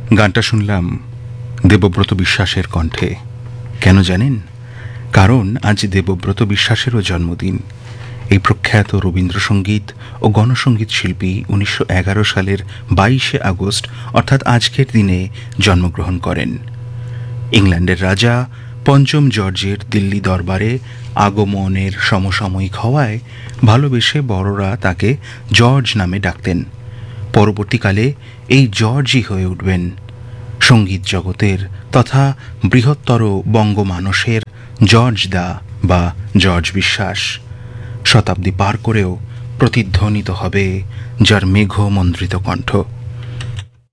গানটা শুনলাম দেবব্রত বিশ্বাসের কণ্ঠে। কেন জানেন? কারণ আজ দেবব্রত বিশ্বাসেরও জন্মদিন। এই প্রখ্যাত রবীন্দ্রসঙ্গীত ও গণসঙ্গীত শিল্পী ১৯১১ সালের ২২শে আগস্ট অর্থাৎ আজকের দিনে জন্মগ্রহণ করেন। ইংল্যান্ডের রাজা পঞ্চম জর্জের দিল্লি দরবারে আগমনের সমসাময়িক হওয়ায় ভালোবেসে বড়রা তাকে জর্জ নামে ডাকতেন। পরবর্তীকালে এই জর্জই হয়ে উঠবেন সঙ্গীত জগতের তথা বৃহত্তর বঙ্গমানসের জর্জ দা বা জর্জ বিশ্বাস। শতাব্দী পার করেও প্রতিধ্বনিত হবে যার মেঘমন্দ্রিত কণ্ঠ।